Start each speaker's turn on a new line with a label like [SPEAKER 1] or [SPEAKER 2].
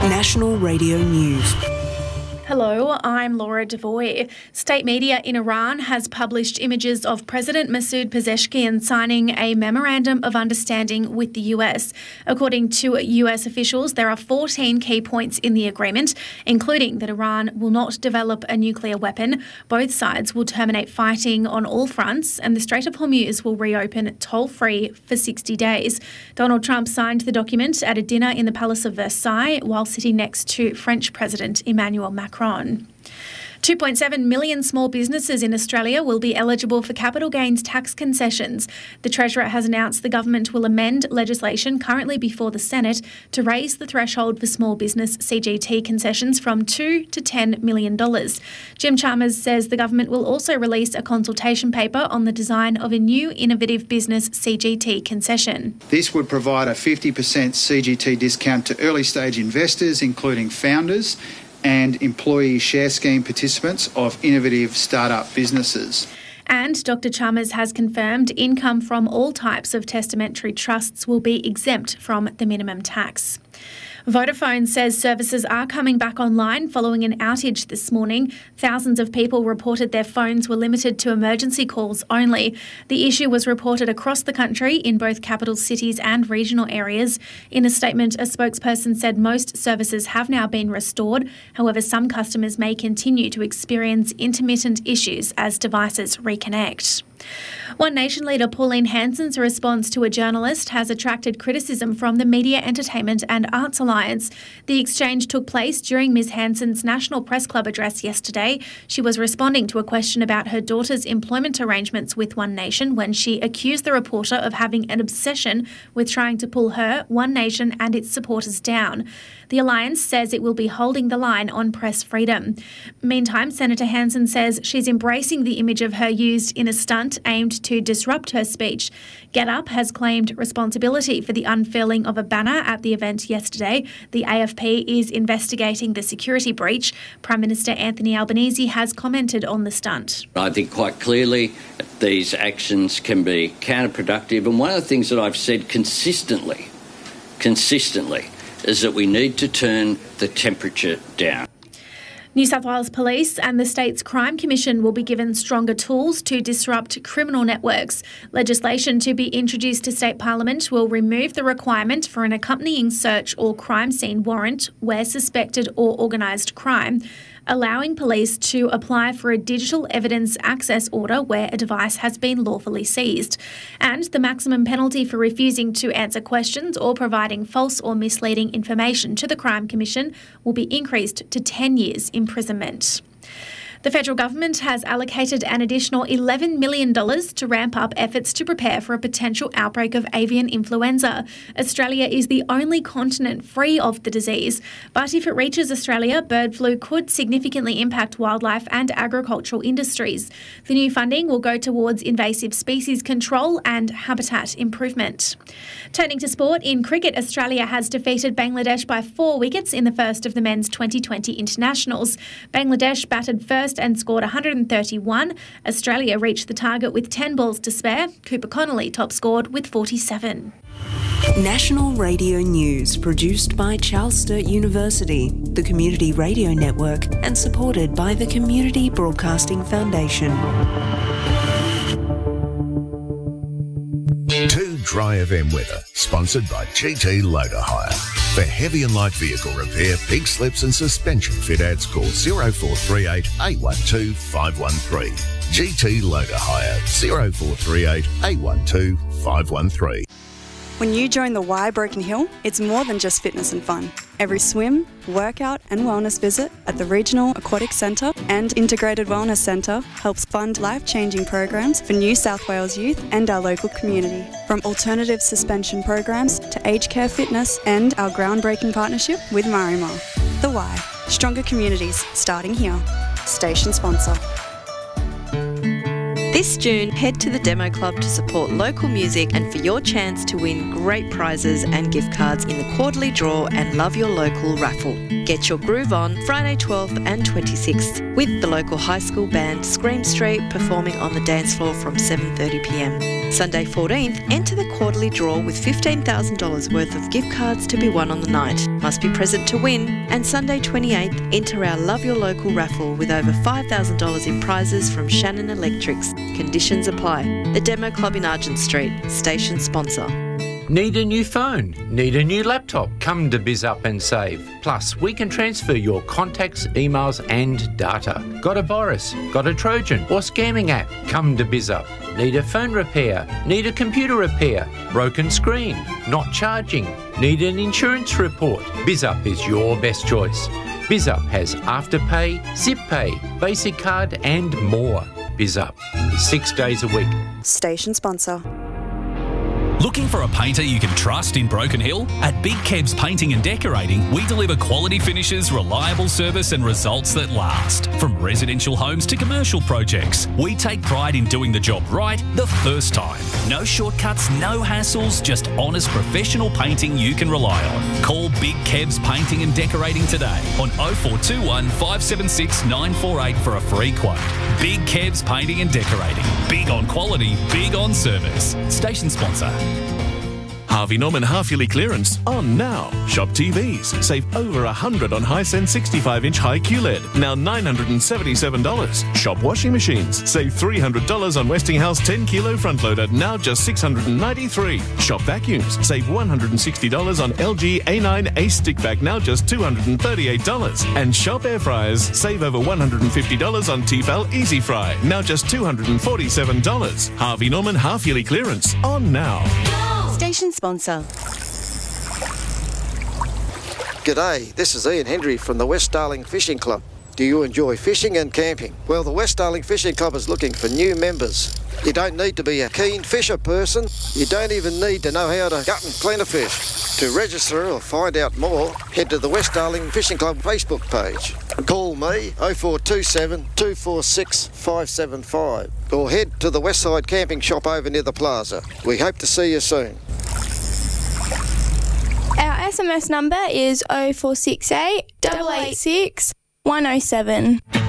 [SPEAKER 1] National Radio News.
[SPEAKER 2] Hello, I'm Laura Devoy. State media in Iran has published images of President Masoud Pezeshkian signing a memorandum of understanding with the US. According to US officials, there are 14 key points in the agreement, including that Iran will not develop a nuclear weapon, both sides will terminate fighting on all fronts, and the Strait of Hormuz will reopen toll-free for 60 days. Donald Trump signed the document at a dinner in the Palace of Versailles while sitting next to French President Emmanuel Macron. 2.7 million small businesses in Australia will be eligible for capital gains tax concessions. The Treasurer has announced the government will amend legislation currently before the Senate to raise the threshold for small business CGT concessions from $2 to $10 million. Jim Chalmers says the government will also release a consultation paper on the design of a new innovative business CGT concession.
[SPEAKER 3] This would provide a 50% CGT discount to early stage investors, including founders and employee share scheme participants of innovative startup businesses.
[SPEAKER 2] And Dr. Chalmers has confirmed income from all types of testamentary trusts will be exempt from the minimum tax. Vodafone says services are coming back online following an outage this morning. Thousands of people reported their phones were limited to emergency calls only. The issue was reported across the country in both capital cities and regional areas. In a statement, a spokesperson said most services have now been restored. However, some customers may continue to experience intermittent issues as devices reconnect. One Nation leader Pauline Hanson's response to a journalist has attracted criticism from the Media, Entertainment and Arts Alliance. The exchange took place during Ms Hanson's National Press Club address yesterday. She was responding to a question about her daughter's employment arrangements with One Nation when she accused the reporter of having an obsession with trying to pull her, One Nation and its supporters down. The Alliance says it will be holding the line on press freedom. Meantime, Senator Hanson says she's embracing the image of her used in a stunt aimed to disrupt her speech. GetUp has claimed responsibility for the unfurling of a banner at the event yesterday. The AFP is investigating the security breach. Prime Minister Anthony Albanese has commented on the stunt.
[SPEAKER 4] I think quite clearly these actions can be counterproductive, and one of the things that I've said consistently is that we need to turn the temperature down.
[SPEAKER 2] New South Wales Police and the state's Crime Commission will be given stronger tools to disrupt criminal networks. Legislation to be introduced to State Parliament will remove the requirement for an accompanying search or crime scene warrant where suspected or organised crime, allowing police to apply for a digital evidence access order where a device has been lawfully seized. And the maximum penalty for refusing to answer questions or providing false or misleading information to the Crime Commission will be increased to 10 years imprisonment. The federal government has allocated an additional $11 million to ramp up efforts to prepare for a potential outbreak of avian influenza. Australia is the only continent free of the disease, but if it reaches Australia, bird flu could significantly impact wildlife and agricultural industries. The new funding will go towards invasive species control and habitat improvement. Turning to sport, in cricket, Australia has defeated Bangladesh by 4 wickets in the first of the men's 2020 internationals. Bangladesh batted first and scored 131. Australia reached the target with 10 balls to spare. Cooper Connolly top scored with 47.
[SPEAKER 1] National Radio News, produced by Charles Sturt University, the Community Radio Network, and supported by the Community Broadcasting Foundation.
[SPEAKER 5] Too Dry FM weather, sponsored by GT Loader Hire. For heavy and light vehicle repair, pig slips and suspension fit outs, call 0438 812 513. GT Loader Hire, 0438 812 513.
[SPEAKER 6] When you join the Y Broken Hill, it's more than just fitness and fun. Every swim, workout and wellness visit at the Regional Aquatic Centre and Integrated Wellness Centre helps fund life-changing programs for New South Wales youth and our local community. From alternative suspension programs to aged care fitness and our groundbreaking partnership with Marimar. The Y, stronger communities starting here. Station sponsor.
[SPEAKER 7] This June, head to the Demo Club to support local music and for your chance to win great prizes and gift cards in the quarterly draw and Love Your Local raffle. Get your groove on Friday 12th and 26th with the local high school band Scream Street performing on the dance floor from 7:30pm. Sunday 14th, enter the quarterly draw with $15,000 worth of gift cards to be won on the night. Must be present to win. And Sunday 28th, enter our Love Your Local raffle with over $5,000 in prizes from Shannon Electrics. Conditions apply. The Demo Club in Argent Street, station sponsor.
[SPEAKER 8] Need a new phone? Need a new laptop? Come to BizUp and save. Plus, we can transfer your contacts, emails and data. Got a virus? Got a Trojan or scamming app? Come to BizUp. Need a phone repair? Need a computer repair? Broken screen? Not charging? Need an insurance report? BizUp is your best choice. BizUp has Afterpay, ZipPay, Basic Card and more. BizUp is 6 days a week.
[SPEAKER 6] Station sponsor.
[SPEAKER 9] Looking for a painter you can trust in Broken Hill? At Big Kebs Painting and Decorating, we deliver quality finishes, reliable service and results that last. From residential homes to commercial projects, we take pride in doing the job right the first time. No shortcuts, no hassles, just honest professional painting you can rely on. Call Big Kebs Painting and Decorating today on 0421 576 948 for a free quote. Big Kebs Painting and Decorating. Big on quality, big on service. Station sponsor.
[SPEAKER 10] Harvey Norman half-yearly clearance on now. Shop TVs. Save over $100 on Hisense 65-inch high QLED. Now $977. Shop washing machines. Save $300 on Westinghouse 10-kilo front loader. Now just $693. Shop vacuums. Save $160 on LG A9 Ace stick vac. Now just $238. And shop air fryers. Save over $150 on Tefal Easy Fry. Now just $247. Harvey Norman half-yearly clearance on now.
[SPEAKER 7] Station sponsor.
[SPEAKER 11] G'day, this is Ian Hendry from the West Darling Fishing Club. Do you enjoy fishing and camping? Well, the West Darling Fishing Club is looking for new members. You don't need to be a keen fisher person. You don't even need to know how to gut and clean a fish. To register or find out more, head to the West Darling Fishing Club Facebook page. Call me 0427 246 575 or head to the Westside Camping Shop over near the plaza. We hope to see you soon.
[SPEAKER 12] Our SMS number is 0468 886 107.